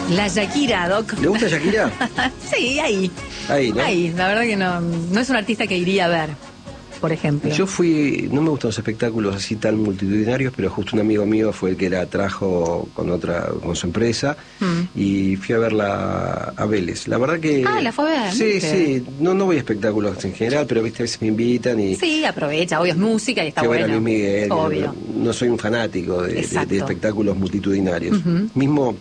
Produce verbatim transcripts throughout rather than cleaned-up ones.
La Shakira, Doc. ¿Le gusta Shakira? Sí, ahí. Ahí, ¿no? Ahí, la verdad que no, no es un artista que iría a ver, por ejemplo. Yo fui, no me gustan los espectáculos así tan multitudinarios, pero justo un amigo mío fue el que la trajo con otra, con su empresa, mm. y fui a verla a Vélez. La verdad que... Ah, ¿la fue a ver? Sí, ¿Viste? sí, no, no voy a espectáculos en general, pero viste, a veces me invitan y... Sí, aprovecha, obvio, es música y está que bueno. Luis Miguel, obvio. No, no soy un fanático de, de, de espectáculos multitudinarios. Uh-huh. Mismo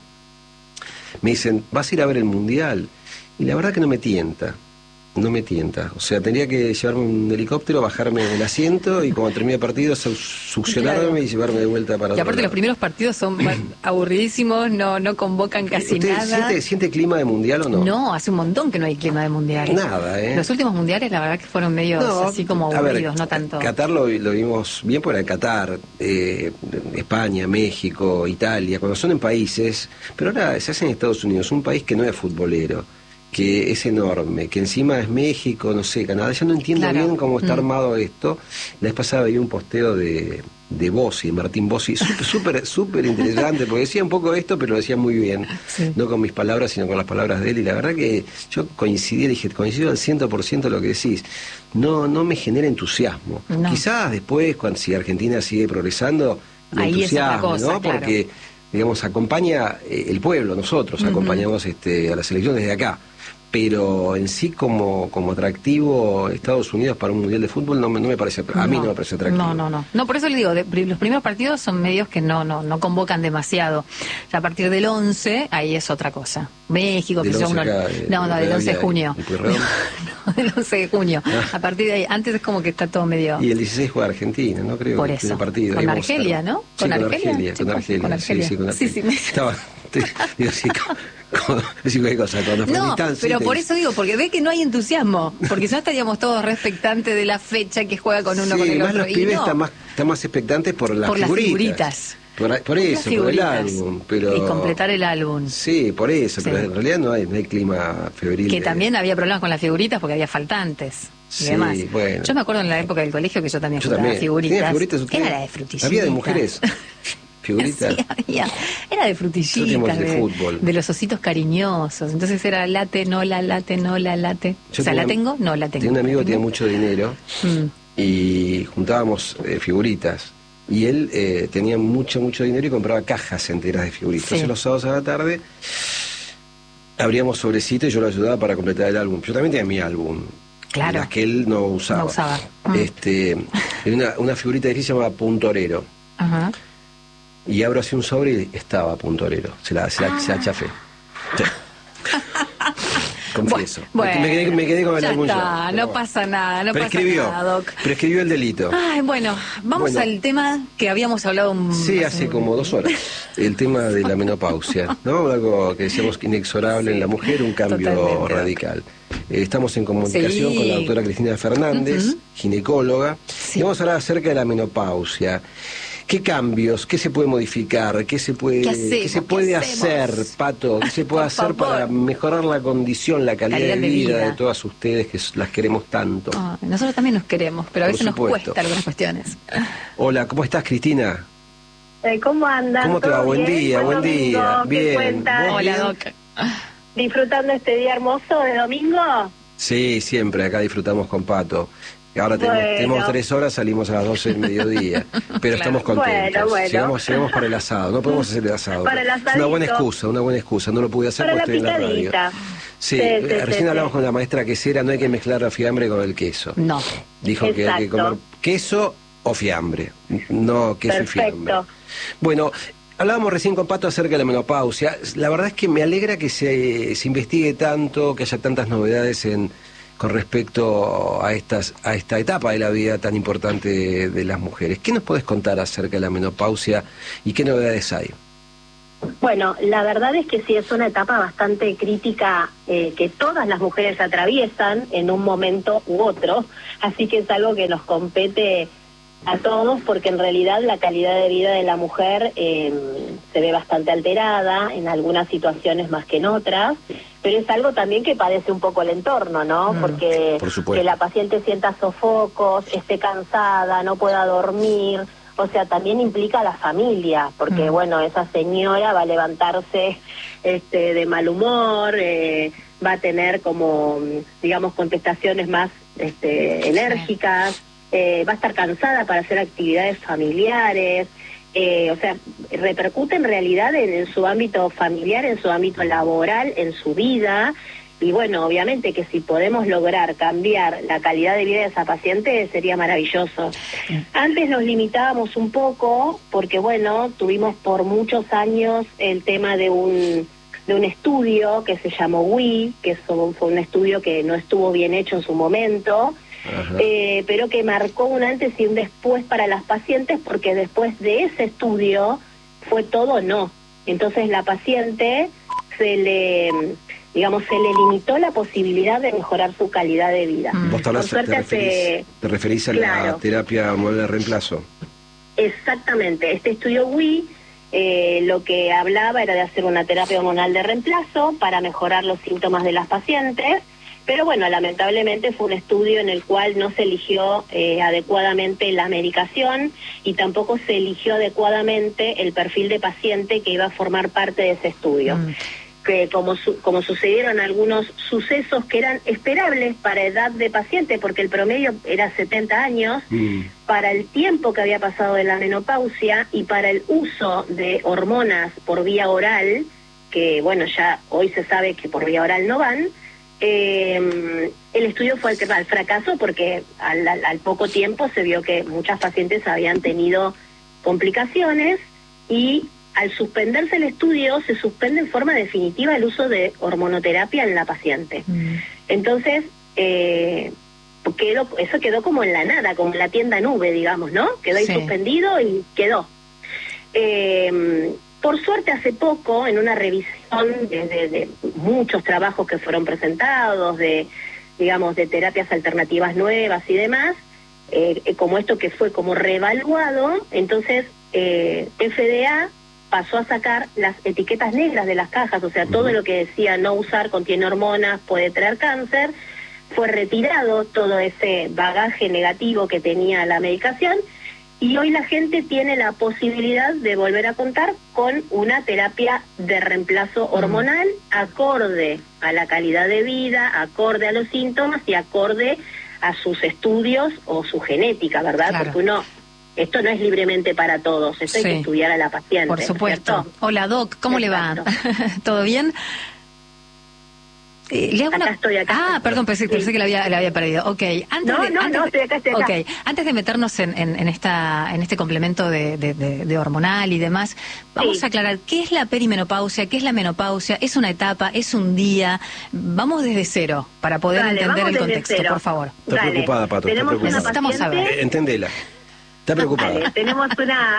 me dicen, ¿vas a ir a ver el Mundial? Y la verdad que no me tienta. No me tienta. O sea, tendría que llevarme un helicóptero, bajarme del asiento y cuando termine el partido succionarme claro. y llevarme de vuelta para otro Y aparte lado. Los primeros partidos son aburridísimos, no no convocan casi ¿Usted nada. Siente, ¿Siente clima de mundial o no? No, hace un montón que no hay clima de mundial. Nada, ¿eh? Los últimos mundiales la verdad que fueron medios no, así como aburridos, ver, no tanto. Qatar lo, lo vimos bien por el Qatar, eh, España, México, Italia, cuando son en países, pero ahora se hace en Estados Unidos, un país que no es futbolero, que es enorme, que encima es México, no sé, Canadá, yo no entiendo claro. bien cómo está mm. armado esto. La vez pasada veía un posteo de, de Bossi, Martín Bossi, súper, súper interesante, porque decía un poco esto, pero lo decía muy bien, sí. no con mis palabras, sino con las palabras de él, y la verdad que yo coincidí, dije, coincido al ciento por ciento lo que decís, no no me genera entusiasmo. No. Quizás después, cuando si Argentina sigue progresando, me ahí entusiasmo, es otra cosa, ¿no? Claro. Porque, digamos, acompaña eh, el pueblo, nosotros uh-huh. acompañamos este, a las elecciones desde acá. Pero en sí como, como atractivo Estados Unidos para un mundial de fútbol no me, no me parece, a no, mí no me parece atractivo. No, no, no. No, por eso le digo, de, los primeros partidos son medios que no no no convocan demasiado. Ya a partir del once, ahí es otra cosa. México, que uno, acá, no, no, del once de junio. No, del once de junio. Ah. A partir de ahí, antes es como que está todo medio... Y el dieciséis juega Argentina, ¿no? Creo. Por eso. Partido. Con Argelia, ¿no? Sí, ¿Con, con Argelia? Argelia, Sí, con Argelia. Con Argelia. Sí, sí, con Argelia. Sí, sí, me... Estaba... Digo, sí, como, como, qué cosa, cuando fue no, tan, pero sí, por te... eso digo, porque ve que no hay entusiasmo, porque ya estaríamos todos respectantes de la fecha que juega con uno sí, con el más otro. Los pibes no. están más, están más expectantes por las por figuritas. Las figuritas. Por, por por eso, por el álbum. Pero... Y completar el álbum. Sí, por eso, sí. Pero en realidad no hay, no hay clima febril. Que de... también había problemas con las figuritas porque había faltantes. Y sí, demás. Bueno. Yo me acuerdo en la época del colegio que yo también yo jugaba también. figuritas. figuritas usted? Era la de frutillitas. Había de mujeres. Figuritas. Sí, había. Era de frutillitas, de, de, fútbol. de los ositos cariñosos. Entonces era late, no la late, no la late. Yo o sea, tenía, la tengo, no la tengo. Tenía un amigo que tenía mucho dinero mm. y juntábamos eh, figuritas. Y él eh, tenía mucho, mucho dinero y compraba cajas enteras de figuritas. Sí. Entonces los sábados a la tarde abríamos sobrecitos y yo lo ayudaba para completar el álbum. Yo también tenía mi álbum. Claro. Las que él no usaba. No usaba. Este, una, una figurita difícil llamada Puntorero. Ajá. Y abro así un sobre y estaba Puntorero. Se la, se la, ah. se la chafé. Sí. Confieso. Bueno, me, quedé, me quedé con el ya álbum. Está, yo, no pasa nada, no prescribió, pasa nada, Doc. Prescribió el delito. Ay, bueno, vamos bueno, al tema que habíamos hablado un... Sí, hace como dos horas. El tema de la menopausia, ¿no? Algo que decíamos inexorable sí. en la mujer, un cambio Totalmente. radical. Eh, estamos en comunicación sí. con la doctora Cristina Fernández, uh-huh. ginecóloga, sí. y vamos a hablar acerca de la menopausia. ¿Qué cambios? ¿Qué se puede modificar? ¿Qué se puede, ¿Qué hacemos, ¿qué se puede ¿qué hacer, Pato? ¿Qué se puede hacer favor. para mejorar la condición, la calidad, calidad de, vida de vida de todas ustedes que las queremos tanto? Oh, nosotros también nos queremos, pero a Por veces supuesto. nos cuesta algunas cuestiones. Hola, ¿cómo estás, Cristina? Eh, ¿Cómo andas? ¿Cómo te va? Buen bien? día, buen día. Domingo, bien. Hola, Doc. ¿Disfrutando este día hermoso de domingo? Sí, siempre, acá disfrutamos con Pato. Ahora tenemos, bueno. tenemos tres horas, salimos a las doce del mediodía, pero claro. estamos contentos. Bueno, bueno. Llegamos, llegamos para el asado, no podemos hacer el asado. Para el asadito. Una buena excusa, una buena excusa, no lo pude hacer para porque la estoy en la radio. Sí, sí, sí recién sí, hablamos sí. con la maestra quesera, no hay que mezclar la fiambre con el queso. No. Dijo Exacto. que hay que comer queso o fiambre, no queso Perfecto. y fiambre. Bueno, hablábamos recién con Pato acerca de la menopausia. La verdad es que me alegra que se, se investigue tanto, que haya tantas novedades en... con respecto a estas a esta etapa de la vida tan importante de, de las mujeres. ¿Qué nos podés contar acerca de la menopausia y qué novedades hay? Bueno, la verdad es que sí es una etapa bastante crítica eh, que todas las mujeres atraviesan en un momento u otro, así que es algo que nos compete a todos porque en realidad la calidad de vida de la mujer eh, se ve bastante alterada en algunas situaciones más que en otras, pero es algo también que padece un poco el entorno, ¿no? Mm, porque por que la paciente sienta sofocos, esté cansada, no pueda dormir o sea, también implica a la familia, porque mm. bueno, esa señora va a levantarse este, de mal humor, eh, va a tener como, digamos, contestaciones más este, enérgicas, eh, va a estar cansada para hacer actividades familiares, eh, o sea, repercute en realidad en, en su ámbito familiar, en su ámbito laboral, en su vida. Y bueno, obviamente que si podemos lograr cambiar la calidad de vida de esa paciente sería maravilloso. Antes nos limitábamos un poco porque bueno, tuvimos por muchos años el tema de un de un estudio que se llamó W I, que fue un estudio que no estuvo bien hecho en su momento, eh, pero que marcó un antes y un después para las pacientes, porque después de ese estudio fue todo no. Entonces la paciente se le... digamos, se le limitó la posibilidad de mejorar su calidad de vida. Mm. ¿Vos te, hablas, te, referís, hace... ¿Te referís a claro. la terapia hormonal de reemplazo? Exactamente. Este estudio W I eh, lo que hablaba era de hacer una terapia hormonal de reemplazo para mejorar los síntomas de las pacientes, pero bueno, lamentablemente fue un estudio en el cual no se eligió eh, adecuadamente la medicación y tampoco se eligió adecuadamente el perfil de paciente que iba a formar parte de ese estudio. Mm. Que como, su, como sucedieron algunos sucesos que eran esperables para edad de paciente, porque el promedio era setenta años, mm. para el tiempo que había pasado de la menopausia y para el uso de hormonas por vía oral, que bueno, ya hoy se sabe que por vía oral no van, eh, el estudio fue al, al fracaso porque al, al, al poco tiempo se vio que muchas pacientes habían tenido complicaciones y al suspenderse el estudio, se suspende en forma definitiva el uso de hormonoterapia en la paciente. Mm. Entonces, eh, quedó, eso quedó como en la nada, como en la tienda nube, digamos, ¿no? Quedó ahí sí. suspendido y quedó. Eh, por suerte, hace poco, en una revisión de, de, de muchos trabajos que fueron presentados, de, digamos, de terapias alternativas nuevas y demás, eh, como esto que fue como reevaluado, entonces eh, F D A pasó a sacar las etiquetas negras de las cajas, o sea, todo lo que decía no usar, contiene hormonas, puede traer cáncer, fue retirado todo ese bagaje negativo que tenía la medicación y hoy la gente tiene la posibilidad de volver a contar con una terapia de reemplazo hormonal acorde a la calidad de vida, acorde a los síntomas y acorde a sus estudios o su genética, ¿verdad? Claro. Porque uno... Esto no es libremente para todos, esto sí. hay que estudiar a la paciente. Por supuesto. ¿Cierto? Hola, Doc, ¿cómo Exacto. le va? ¿Todo bien? Eh, ¿le hago acá una... estoy, acá Ah, estoy. perdón, pensé, pensé sí. que la había, la había perdido. Ok, antes no, de, no, antes no, de... estoy acá, estoy acá. Okay. Antes de meternos en, en, en, esta, en este complemento de, de, de, de hormonal y demás, vamos sí. a aclarar, ¿qué es la perimenopausia? ¿Qué es la menopausia? ¿Es una etapa? ¿Es un día? Vamos desde cero, para poder Dale, entender el contexto, cero. por favor. Está Dale. preocupada, Pato, Tenemos está preocupada. Necesitamos saber. Eh, entendela. Está preocupada. Vale, tenemos una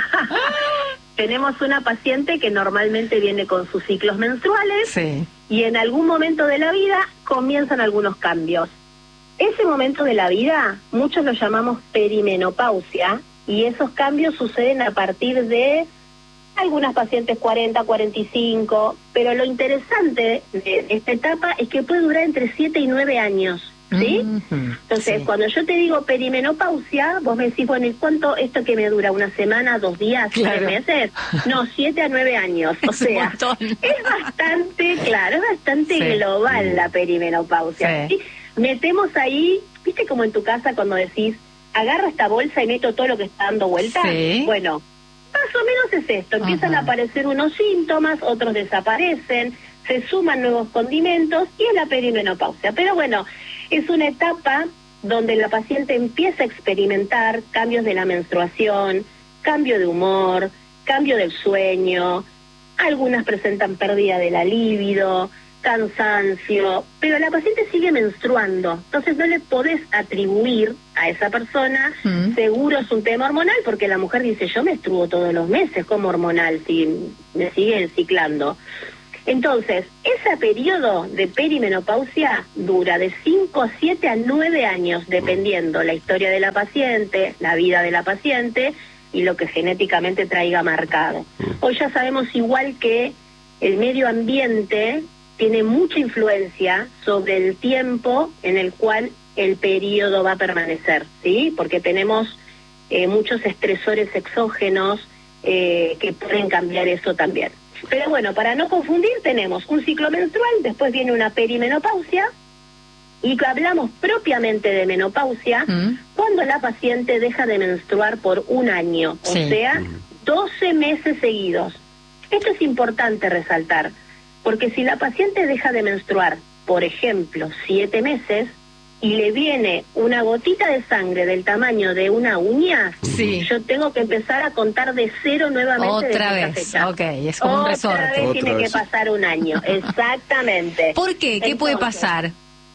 tenemos una paciente que normalmente viene con sus ciclos menstruales sí. y en algún momento de la vida comienzan algunos cambios. Ese momento de la vida, muchos lo llamamos perimenopausia y esos cambios suceden a partir de algunas pacientes cuarenta, cuarenta y cinco, pero lo interesante de esta etapa es que puede durar entre siete y nueve años. ¿Sí? Uh-huh. Entonces, sí. cuando yo te digo perimenopausia, vos me decís, bueno, ¿y cuánto esto que me dura? ¿Una semana, dos días, claro. tres meses? No, siete a nueve años. O sea, es bastante, claro, es bastante sí. global la perimenopausia. Sí. ¿Sí? Metemos ahí, ¿viste como en tu casa cuando decís, agarro esta bolsa y meto todo lo que está dando vuelta? Sí. Bueno, más o menos es esto. Empiezan uh-huh. a aparecer unos síntomas, otros desaparecen, se suman nuevos condimentos y es la perimenopausia. Pero bueno, es una etapa donde la paciente empieza a experimentar cambios de la menstruación, cambio de humor, cambio del sueño, algunas presentan pérdida de la libido, cansancio, pero la paciente sigue menstruando, entonces no le podés atribuir a esa persona, mm. seguro es un tema hormonal, porque la mujer dice, yo menstruo todos los meses como hormonal, si me sigue ciclando. Entonces, ese periodo de perimenopausia dura de cinco a siete a nueve años, dependiendo la historia de la paciente, la vida de la paciente y lo que genéticamente traiga marcado. Hoy ya sabemos igual que el medio ambiente tiene mucha influencia sobre el tiempo en el cual el periodo va a permanecer, ¿sí? Porque tenemos eh, muchos estresores exógenos eh, que pueden cambiar eso también. Pero bueno, para no confundir, tenemos un ciclo menstrual, después viene una perimenopausia, y hablamos propiamente de menopausia mm. cuando la paciente deja de menstruar por un año, sí. o sea, doce meses seguidos. Esto es importante resaltar, porque si la paciente deja de menstruar, por ejemplo, siete meses, y le viene una gotita de sangre del tamaño de una uña, sí. yo tengo que empezar a contar de cero nuevamente. Otra de vez, fecha. ok, es como Otra un resorte. Vez Otra tiene vez que pasar un año, exactamente. ¿Por qué? ¿Qué Entonces, puede pasar?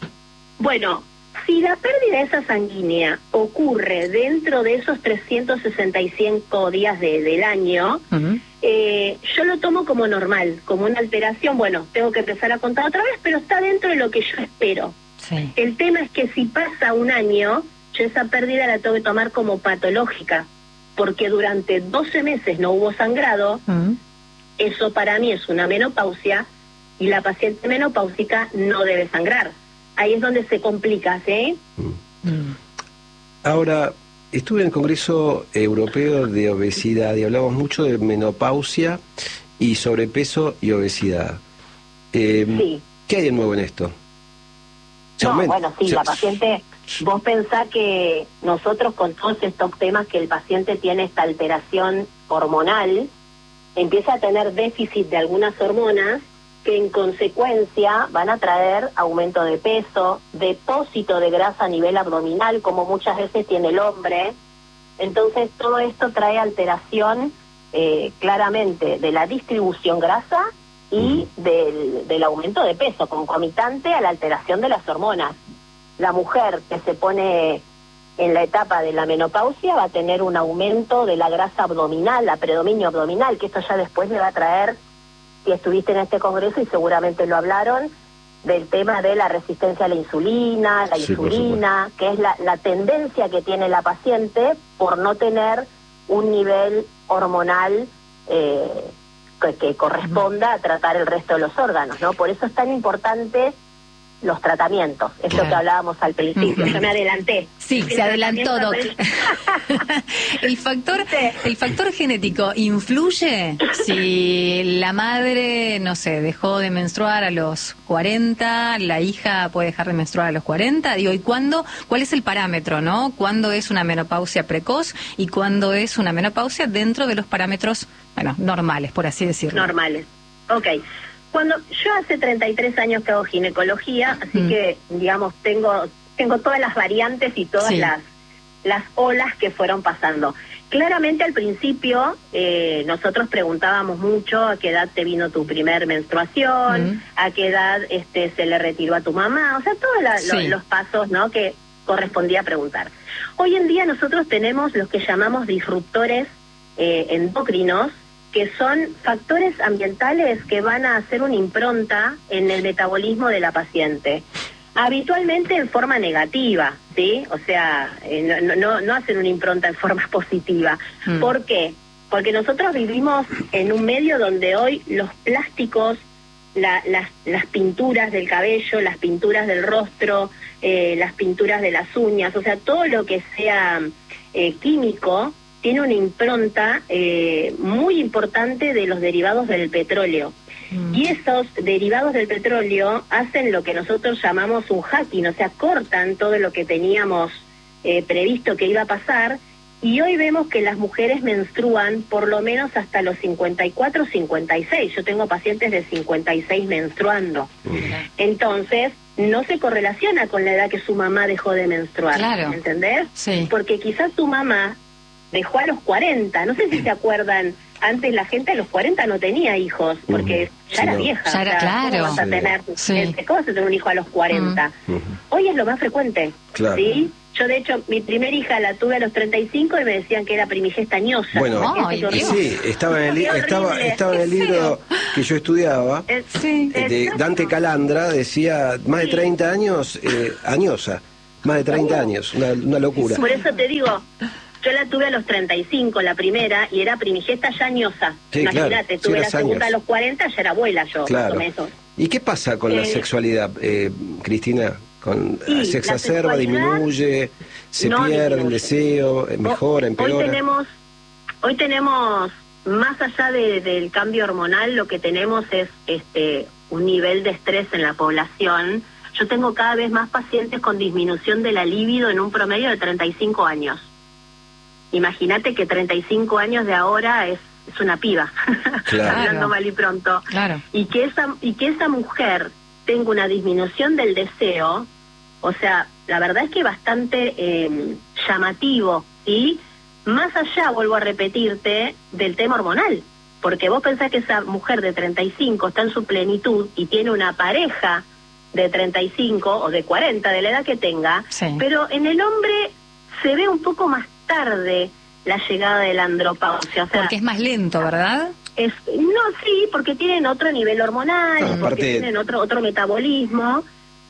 Bueno, si la pérdida esa sanguínea ocurre dentro de esos trescientos sesenta y cinco días de, del año, uh-huh. eh, yo lo tomo como normal, como una alteración. Bueno, tengo que empezar a contar otra vez, pero está dentro de lo que yo espero. Sí. El tema es que si pasa un año, yo esa pérdida la tengo que tomar como patológica, porque durante doce meses no hubo sangrado, uh-huh. eso para mí es una menopausia, y la paciente menopáusica no debe sangrar. Ahí es donde se complica, ¿sí? Mm. Ahora, estuve en el Congreso Europeo de Obesidad y hablamos mucho de menopausia y sobrepeso y obesidad. Eh, sí. ¿Qué hay de nuevo en esto? No, bueno, sí, la paciente, vos pensás que nosotros con todos estos temas que el paciente tiene esta alteración hormonal, empieza a tener déficit de algunas hormonas, que en consecuencia van a traer aumento de peso, depósito de grasa a nivel abdominal, como muchas veces tiene el hombre. Entonces todo esto trae alteración eh, claramente de la distribución grasa y del, del aumento de peso, concomitante a la alteración de las hormonas. La mujer que se pone en la etapa de la menopausia va a tener un aumento de la grasa abdominal, la predominio abdominal, que esto ya después le va a traer, si estuviste en este congreso y seguramente lo hablaron, del tema de la resistencia a la insulina, la sí, insulina, que es la, la tendencia que tiene la paciente por no tener un nivel hormonal eh, que, que corresponda a tratar el resto de los órganos, ¿no? Por eso es tan importante los tratamientos, esto claro. que hablábamos al principio. Yo me adelanté. Sí, se adelantó, Doc. el factor, el factor genético influye si la madre, no sé, dejó de menstruar a los cuarenta, la hija puede dejar de menstruar a los cuarenta, digo, ¿y cuándo? ¿Cuál es el parámetro, no? ¿Cuándo es una menopausia precoz y cuándo es una menopausia dentro de los parámetros, bueno, normales, por así decirlo? Normales. Ok. Cuando yo hace treinta y tres años que hago ginecología, así mm. que, digamos, tengo tengo todas las variantes y todas sí. las las olas que fueron pasando. Claramente al principio eh, nosotros preguntábamos mucho a qué edad te vino tu primer menstruación, mm. a qué edad este se le retiró a tu mamá, o sea, todos la, sí. lo, los pasos, ¿no?, que correspondía preguntar. Hoy en día nosotros tenemos los que llamamos disruptores eh, endocrinos, que son factores ambientales que van a hacer una impronta en el metabolismo de la paciente. Habitualmente en forma negativa, ¿sí? O sea, eh, no, no, no hacen una impronta en forma positiva. Mm. ¿Por qué? Porque nosotros vivimos en un medio donde hoy los plásticos, la, las, las pinturas del cabello, las pinturas del rostro, eh, las pinturas de las uñas, o sea, todo lo que sea eh, químico, tiene una impronta eh, muy importante de los derivados del petróleo. Mm. Y esos derivados del petróleo hacen lo que nosotros llamamos un hacking, o sea, cortan todo lo que teníamos eh, previsto que iba a pasar, y hoy vemos que las mujeres menstruan por lo menos hasta los cincuenta y cuatro, cincuenta y seis. Yo tengo pacientes de cincuenta y seis menstruando. Mm. Entonces, no se correlaciona con la edad que su mamá dejó de menstruar, claro. ¿entendés? Sí. Porque quizás tu mamá dejó a los cuarenta, no sé si se acuerdan, antes la gente a los cuarenta no tenía hijos, porque uh-huh. ya sí, era no. vieja. Ya era, o sea, claro. ¿Cómo vas a tener, sí. este, ¿cómo vas a tener un hijo a los cuarenta? Uh-huh. Hoy es lo más frecuente, claro. ¿sí? Yo, de hecho, mi primer hija la tuve a los treinta y cinco y me decían que era primigesta ñosa. Bueno, Ay, sí, estaba en el, li- estaba, estaba en el libro que yo estudiaba, eh, sí, de Dante Calandra, decía, más de treinta años, eh, añosa, más de treinta uh-huh. años, una, una locura. Por eso te digo... Yo la tuve a los treinta y cinco, la primera, y era primigesta ya ñosa. Sí, imagínate, claro, tuve la segunda años. A los cuarenta, ya era abuela yo. Claro. ¿Y qué pasa con eh, la sexualidad, eh, Cristina? Con, sí, se exacerba, disminuye, se no pierde disminuye. El deseo, mejora, empeora. Hoy tenemos, hoy tenemos más allá de, del cambio hormonal, lo que tenemos es este un nivel de estrés en la población. Yo tengo cada vez más pacientes con disminución de la libido en un promedio de treinta y cinco años. Imagínate que treinta y cinco años de ahora es, es una piba, claro. Hablando mal y pronto. Claro. Y que esa, y que esa mujer tenga una disminución del deseo, o sea, la verdad es que bastante eh, llamativo, ¿sí? Más allá, vuelvo a repetirte, del tema hormonal, porque vos pensás que esa mujer de treinta y cinco está en su plenitud y tiene una pareja de treinta y cinco o de cuarenta, de la edad que tenga, sí. Pero en el hombre se ve un poco más tarde la llegada de la andropausia. O sea, porque es más lento, ¿verdad? Es, no, sí, porque tienen otro nivel hormonal, no, porque aparte... tienen otro otro metabolismo.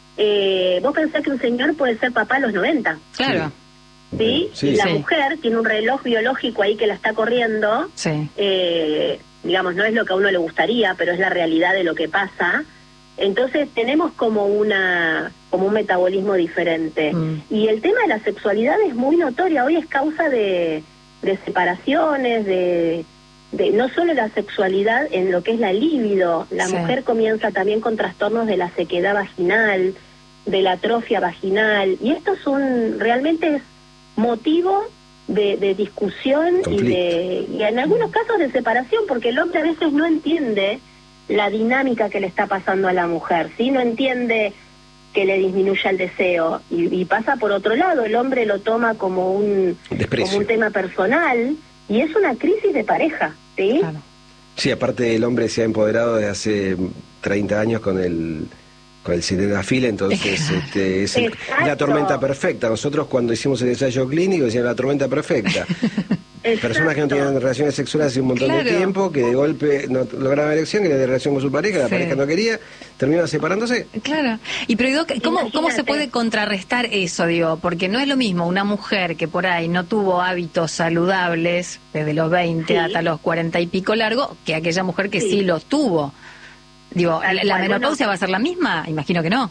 Eh, vos pensás que un señor puede ser papá a los noventa. Claro. ¿Sí? Sí, y la sí. mujer tiene un reloj biológico ahí que la está corriendo. Sí. Eh, digamos, no es lo que a uno le gustaría, pero es la realidad de lo que pasa. Entonces tenemos como una como un metabolismo diferente. Mm. Y el tema de la sexualidad es muy notoria. Hoy es causa de, de separaciones, de, de no solo la sexualidad en lo que es la libido. La sí. mujer comienza también con trastornos de la sequedad vaginal, de la atrofia vaginal. Y esto es un realmente es motivo de, de discusión y, de, y en algunos casos de separación, porque el hombre a veces no entiende la dinámica que le está pasando a la mujer, ¿sí? No entiende que le disminuya el deseo y, y pasa por otro lado, el hombre lo toma como un, como un tema personal y es una crisis de pareja, ¿sí? Claro. Sí, aparte el hombre se ha empoderado desde hace treinta años con el con el sildenafil, entonces este, es el, la tormenta perfecta. Nosotros cuando hicimos el ensayo clínico decían la tormenta perfecta. Personas que no tienen relaciones sexuales hace un montón claro. de tiempo, que de golpe no lograban erección, que era de relación con su pareja, la sí. pareja no quería, terminaban separándose. Claro. Y pero ¿cómo, ¿cómo se puede contrarrestar eso, digo? Porque no es lo mismo una mujer que por ahí no tuvo hábitos saludables desde los veinte sí. hasta los cuarenta y pico largo, que aquella mujer que sí, sí los tuvo. Digo, ¿la, la menopausia bueno, va a ser la misma? Imagino que no.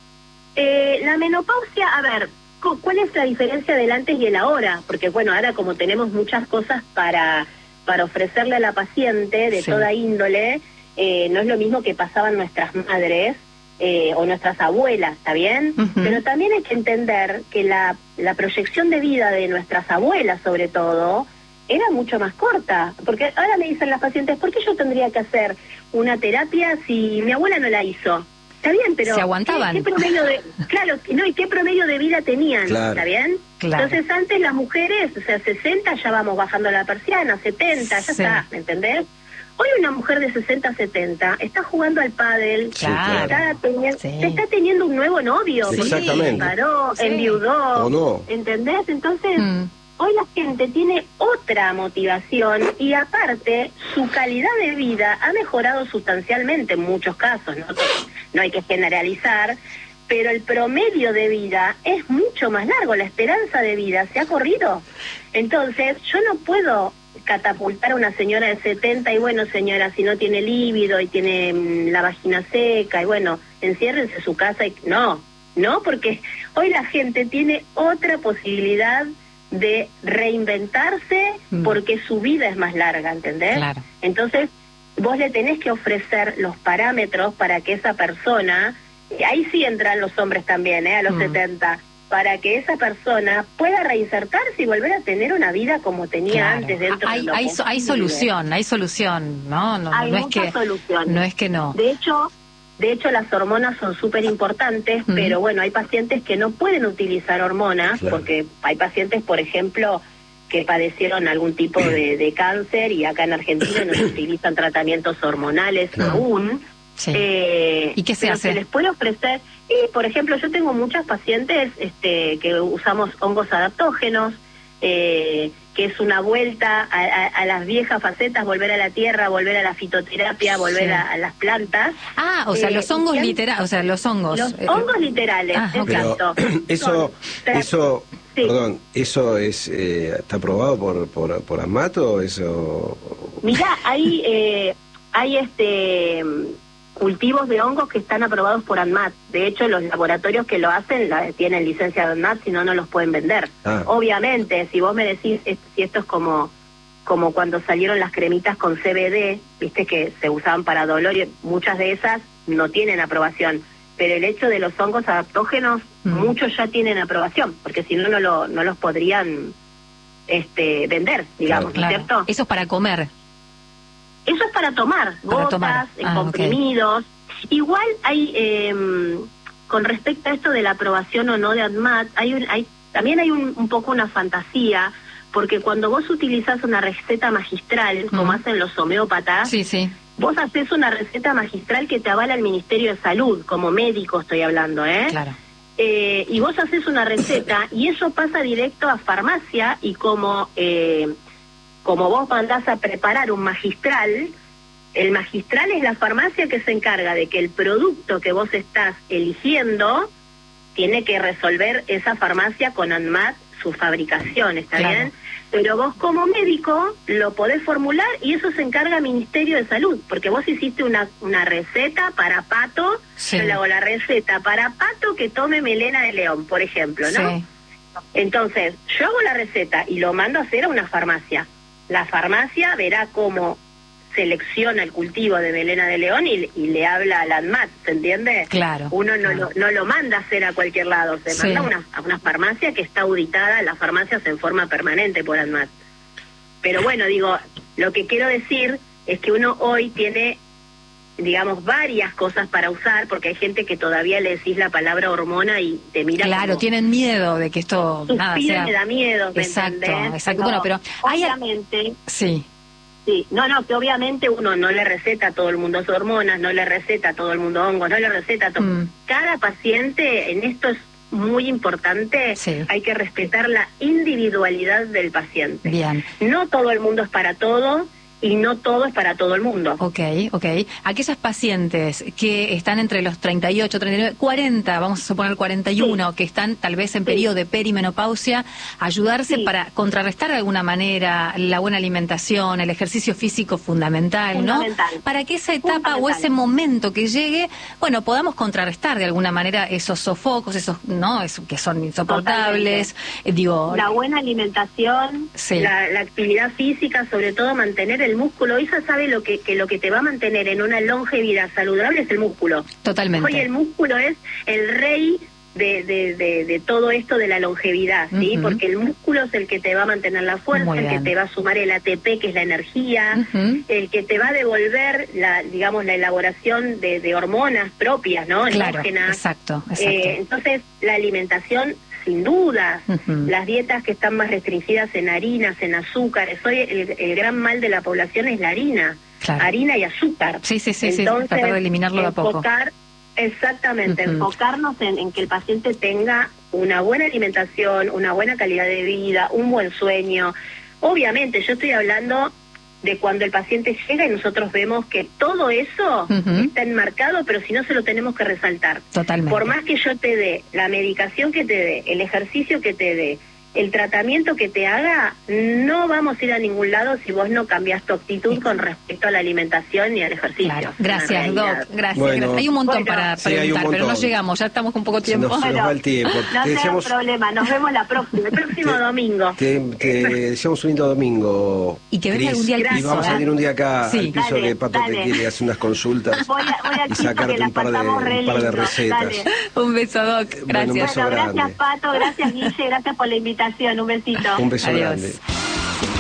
Eh, la menopausia, a ver, ¿cuál es la diferencia del antes y el ahora? Porque bueno, ahora como tenemos muchas cosas para, para ofrecerle a la paciente de sí. toda índole, eh, no es lo mismo que pasaban nuestras madres eh, o nuestras abuelas, ¿está bien? Uh-huh. Pero también hay que entender que la, la proyección de vida de nuestras abuelas, sobre todo, era mucho más corta, porque ahora me dicen las pacientes, ¿por qué yo tendría que hacer una terapia si mi abuela no la hizo? Está bien, pero... Se aguantaban. ¿qué, qué promedio de, claro, no, ¿y qué promedio de vida tenían? Claro. ¿Está bien? Claro. Entonces antes las mujeres, o sea, sesenta ya vamos bajando la persiana, setenta, ya sí. está, ¿me entendés? Hoy una mujer de sesenta, setenta está jugando al pádel, claro. está, teni- sí. está teniendo un nuevo novio, sí. Exactamente. Se paró, sí. enviudó, o no. ¿entendés? Entonces... Mm. Hoy la gente tiene otra motivación y aparte su calidad de vida ha mejorado sustancialmente en muchos casos, ¿no? No hay que generalizar, pero el promedio de vida es mucho más largo, la esperanza de vida se ha corrido. Entonces yo no puedo catapultar a una señora de setenta y bueno, señora, si no tiene líbido y tiene mmm, la vagina seca y bueno, enciérrense en su casa y no, no, porque hoy la gente tiene otra posibilidad de reinventarse mm. porque su vida es más larga, ¿entendés? Claro. Entonces, vos le tenés que ofrecer los parámetros para que esa persona, ahí sí entran los hombres también, ¿eh? A los mm. setenta, para que esa persona pueda reinsertarse y volver a tener una vida como tenía claro. antes dentro hay, de lo hay, hay solución, hay solución, ¿no? No, hay no mucha es que, solución. No es que no. De hecho... De hecho, las hormonas son súper importantes, mm. pero bueno, hay pacientes que no pueden utilizar hormonas, claro. porque hay pacientes, por ejemplo, que padecieron algún tipo de, de cáncer y acá en Argentina no se utilizan tratamientos hormonales claro. aún. Sí. Eh, ¿Y qué se pero hace? Se les puede ofrecer, eh, por ejemplo, yo tengo muchas pacientes este, que usamos hongos adaptógenos, eh, que es una vuelta a, a, a las viejas facetas, volver a la tierra, volver a la fitoterapia, volver sí. a, a las plantas. Ah, o sea, eh, los hongos literales, o sea, los hongos. Los eh, hongos literales, ah, okay. exacto. Pero eso, Son, eso, sí. perdón, eso es eh, está aprobado por por por AMAT o eso. Mirá, hay eh, hay este cultivos de hongos que están aprobados por ANMAT. De hecho, los laboratorios que lo hacen la, tienen licencia de ANMAT, si no, no los pueden vender. Ah. Obviamente, si vos me decís es, si esto es como, como cuando salieron las cremitas con C B D, viste que se usaban para dolor, y muchas de esas no tienen aprobación. Pero el hecho de los hongos adaptógenos, mm. muchos ya tienen aprobación, porque si no, no, lo, no los podrían este, vender, digamos, claro, ¿cierto? Claro. Eso es para comer. Eso es para tomar, para gotas, tomar. Ah, comprimidos. Okay. Igual hay, eh, con respecto a esto de la aprobación o no de ANMAT, hay, un, hay también hay un, un poco una fantasía, porque cuando vos utilizás una receta magistral, como mm. hacen los homeópatas, sí, sí. vos haces una receta magistral que te avala el Ministerio de Salud, como médico estoy hablando, ¿eh? Claro. Eh, y vos haces una receta y eso pasa directo a farmacia y como... Eh, como vos mandás a preparar un magistral, el magistral es la farmacia que se encarga de que el producto que vos estás eligiendo tiene que resolver esa farmacia con ANMAT su fabricación, ¿está claro. bien? Pero vos como médico lo podés formular y eso se encarga el Ministerio de Salud, porque vos hiciste una, una receta para Pato, sí. yo le hago la receta para Pato que tome melena de león, por ejemplo, ¿no? Sí. Entonces, yo hago la receta y lo mando a hacer a una farmacia. La farmacia verá cómo selecciona el cultivo de melena de león y, y le habla al ANMAT, ¿se entiende? Claro. Uno no, claro. Lo, no lo manda a hacer a cualquier lado, se sí. manda a una, a una farmacia que está auditada, las farmacias en forma permanente por ANMAT. Pero bueno, digo, lo que quiero decir es que uno hoy tiene, digamos, varias cosas para usar, porque hay gente que todavía le decís la palabra hormona y te mira claro, como, tienen miedo de que esto nada sea... me da miedo, ¿me exacto, entendés? exacto, No, bueno, pero obviamente hay... sí. Sí, no, no, que obviamente uno no le receta a todo el mundo hormonas, no le receta a todo el mundo hongos, no le receta a todo... Mm. Cada paciente, en esto es muy importante, sí. hay que respetar la individualidad del paciente. Bien. No todo el mundo es para todo, y no todo es para todo el mundo. Ok, ok. Aquellas pacientes que están entre los treinta y ocho, treinta y nueve, cuarenta, vamos a suponer cuarenta y uno, sí. que están tal vez en sí. periodo de perimenopausia, ayudarse sí. para contrarrestar de alguna manera la buena alimentación, el ejercicio físico fundamental, fundamental. ¿no? Para que esa etapa o ese momento que llegue, bueno, podamos contrarrestar de alguna manera esos sofocos, esos, ¿no? Esos que son insoportables. Eh, digo, la buena alimentación, sí. la, la actividad física, sobre todo mantener el músculo. Isa sabe lo que, que lo que te va a mantener en una longevidad saludable es el músculo. Totalmente. Hoy el músculo es el rey de, de, de, de todo esto de la longevidad, ¿sí? Uh-huh. Porque el músculo es el que te va a mantener la fuerza, el que te va a sumar el A T P, que es la energía, uh-huh. el que te va a devolver la, digamos, la elaboración de, de hormonas propias, ¿no? Claro, exacto, exacto. Eh, entonces, la alimentación, sin duda, uh-huh. las dietas que están más restringidas en harinas, en azúcares. Hoy el, el gran mal de la población es la harina, claro. harina y azúcar. Sí, sí, sí, entonces, sí. tratar de eliminarlo de a poco. Exactamente, uh-huh. enfocarnos en, en que el paciente tenga una buena alimentación, una buena calidad de vida, un buen sueño. Obviamente, yo estoy hablando de cuando el paciente llega y nosotros vemos que todo eso uh-huh. está enmarcado, pero si no se lo tenemos que resaltar. Totalmente. Por más que yo te dé la medicación que te dé, el ejercicio que te dé, el tratamiento que te haga, no vamos a ir a ningún lado si vos no cambias tu actitud sí. con respecto a la alimentación y al ejercicio. Claro. Gracias, Doc. Gracias, bueno, gracias. Hay un montón bueno, para sí, preguntar, montón. Pero no llegamos, ya estamos con poco tiempo. Se nos, bueno, se nos va el tiempo. No te tengo problema, nos vemos la próxima, el próximo te, domingo. Te, te deseamos un lindo domingo. Y que venga algún día al piso. Y vamos a venir un día acá sí. al piso dale, que Pato dale. te quiere hacer unas consultas voy a, voy y sacarte un par de, un par de recetas. Dale. Un beso, Doc. Gracias. Bueno, un beso bueno, grande. Gracias, Pato. Gracias, Guille. Gracias por la invitación. Un besito. Un beso Adiós. grande.